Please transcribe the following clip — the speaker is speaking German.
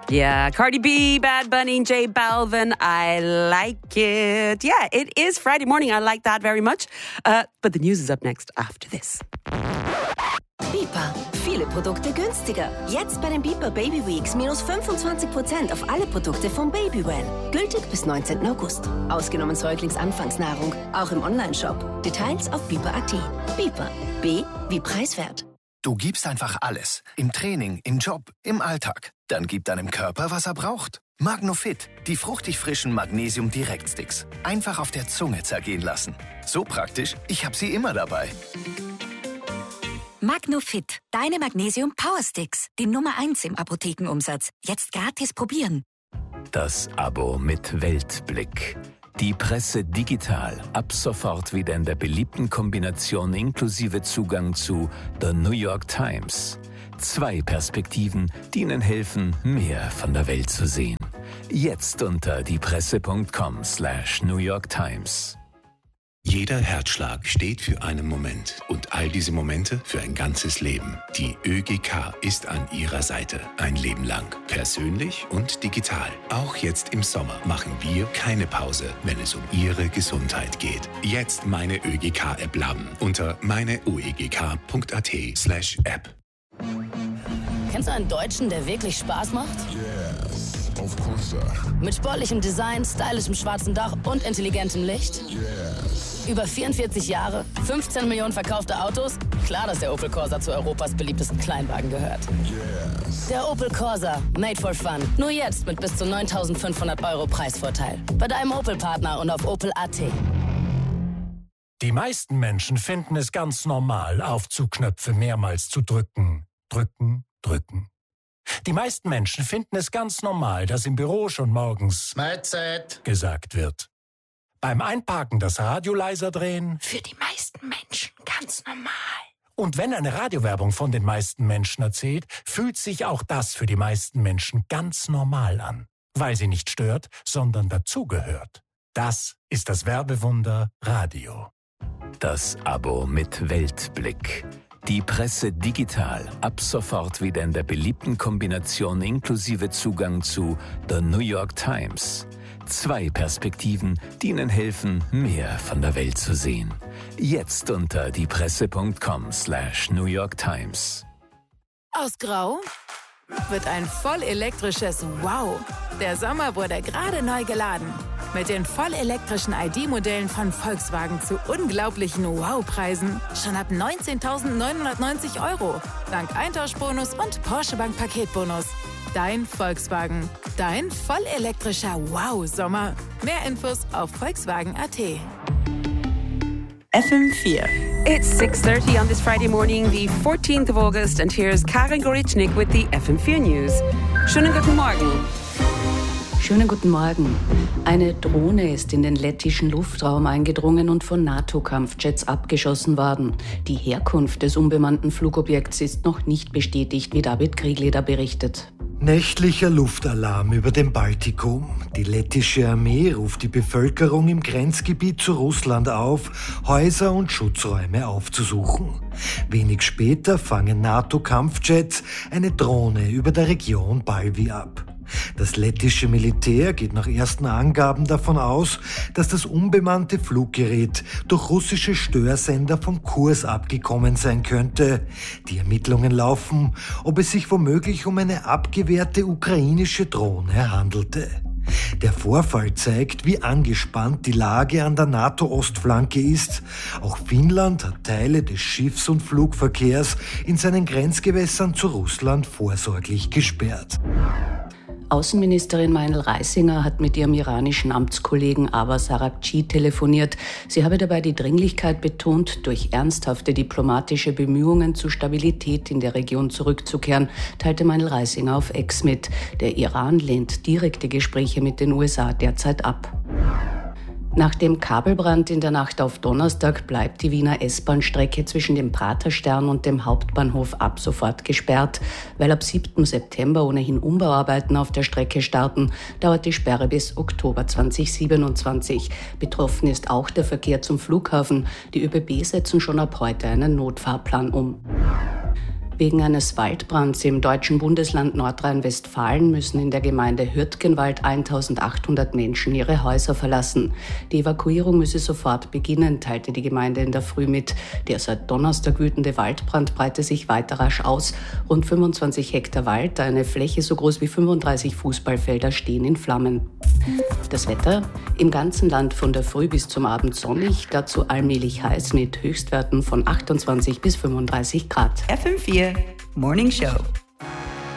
Yeah, Cardi B, Bad Bunny, J Balvin, I like it. Yeah, it is Friday morning. I like that very much. But the news is up next after this. Bipa. Viele Produkte günstiger. Jetzt bei den Bipa Baby Weeks minus 25% auf alle Produkte vom Babywell. Gültig bis 19. August. Ausgenommen Säuglingsanfangsnahrung. Auch im Onlineshop. Details auf bipa.at. Bipa. B wie preiswert. Du gibst einfach alles. Im Training, im Job, im Alltag. Dann gib deinem Körper, was er braucht. Magnofit, die fruchtig frischen Magnesium-Direktsticks. Einfach auf der Zunge zergehen lassen. So praktisch, ich habe sie immer dabei. Magnofit, deine Magnesium-Powersticks. Die Nummer 1 im Apothekenumsatz. Jetzt gratis probieren. Das Abo mit Weltblick. Die Presse digital. Ab sofort wieder in der beliebten Kombination inklusive Zugang zu The New York Times. 2 Perspektiven, die Ihnen helfen, mehr von der Welt zu sehen. Jetzt unter diepresse.com/New York Times. Jeder Herzschlag steht für einen Moment und all diese Momente für ein ganzes Leben. Die ÖGK ist an Ihrer Seite. Ein Leben lang. Persönlich und digital. Auch jetzt im Sommer machen wir keine Pause, wenn es um Ihre Gesundheit geht. Jetzt meine ÖGK-App laden unter meineuegk.at/App. Kennst du einen Deutschen, der wirklich Spaß macht? Yes, of course, sir. Mit sportlichem Design, stylischem schwarzen Dach und intelligentem Licht? Yes. Über 44 Jahre, 15 Millionen verkaufte Autos? Klar, dass der Opel Corsa zu Europas beliebtesten Kleinwagen gehört. Yes. Der Opel Corsa, made for fun. Nur jetzt mit bis zu 9.500 € Preisvorteil. Bei deinem Opel-Partner und auf opel.at. Die meisten Menschen finden es ganz normal, Aufzugknöpfe mehrmals zu drücken. Drücken, drücken. Die meisten Menschen finden es ganz normal, dass im Büro schon morgens Mahlzeit gesagt wird. Beim Einparken das Radio leiser drehen. Für die meisten Menschen ganz normal. Und wenn eine Radiowerbung von den meisten Menschen erzählt, fühlt sich auch das für die meisten Menschen ganz normal an. Weil sie nicht stört, sondern dazugehört. Das ist das Werbewunder Radio. Das Abo mit Weltblick. Die Presse digital. Ab sofort wieder in der beliebten Kombination inklusive Zugang zu The New York Times. 2 Perspektiven, die Ihnen helfen, mehr von der Welt zu sehen. Jetzt unter diepresse.com/New York Times. Aus Grau wird ein vollelektrisches Wow. Der Sommer wurde gerade neu geladen. Mit den vollelektrischen ID-Modellen von Volkswagen zu unglaublichen Wow-Preisen. Schon ab 19.990 €. Dank Eintauschbonus und Porsche Bank Paketbonus. Dein Volkswagen. Dein vollelektrischer Wow-Sommer. Mehr Infos auf Volkswagen.at. FM4. It's 6:30 on this Friday morning, the 14th of August, and here's Karin Gorichnik with the FM4 News. Schönen guten Morgen. Schönen guten Morgen. Eine Drohne ist in den lettischen Luftraum eingedrungen und von NATO-Kampfjets abgeschossen worden. Die Herkunft des unbemannten Flugobjekts ist noch nicht bestätigt, wie David Kriegleder berichtet. Nächtlicher Luftalarm über dem Baltikum. Die lettische Armee ruft die Bevölkerung im Grenzgebiet zu Russland auf, Häuser und Schutzräume aufzusuchen. Wenig später fangen NATO-Kampfjets eine Drohne über der Region Balvi ab. Das lettische Militär geht nach ersten Angaben davon aus, dass das unbemannte Fluggerät durch russische Störsender vom Kurs abgekommen sein könnte. Die Ermittlungen laufen, ob es sich womöglich um eine abgewehrte ukrainische Drohne handelte. Der Vorfall zeigt, wie angespannt die Lage an der NATO-Ostflanke ist. Auch Finnland hat Teile des Schiffs- und Flugverkehrs in seinen Grenzgewässern zu Russland vorsorglich gesperrt. Außenministerin Meinl Reisinger hat mit ihrem iranischen Amtskollegen Abbas Araghchi telefoniert. Sie habe dabei die Dringlichkeit betont, durch ernsthafte diplomatische Bemühungen zu Stabilität in der Region zurückzukehren, teilte Meinl Reisinger auf X mit. Der Iran lehnt direkte Gespräche mit den USA derzeit ab. Nach dem Kabelbrand in der Nacht auf Donnerstag bleibt die Wiener S-Bahn-Strecke zwischen dem Praterstern und dem Hauptbahnhof ab sofort gesperrt. Weil ab 7. September ohnehin Umbauarbeiten auf der Strecke starten, dauert die Sperre bis Oktober 2027. Betroffen ist auch der Verkehr zum Flughafen. Die ÖBB setzen schon ab heute einen Notfahrplan um. Wegen eines Waldbrands im deutschen Bundesland Nordrhein-Westfalen müssen in der Gemeinde Hürtgenwald 1800 Menschen ihre Häuser verlassen. Die Evakuierung müsse sofort beginnen, teilte die Gemeinde in der Früh mit. Der seit Donnerstag wütende Waldbrand breite sich weiter rasch aus. Rund 25 Hektar Wald, eine Fläche so groß wie 35 Fußballfelder, stehen in Flammen. Das Wetter: im ganzen Land von der Früh bis zum Abend sonnig, dazu allmählich heiß mit Höchstwerten von 28 bis 35 Grad. FM4 Morning Show.